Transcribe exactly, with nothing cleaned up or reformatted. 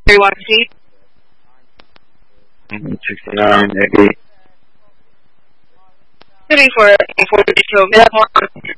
Everyone see? sixty-nine, eighty. Three for for the show.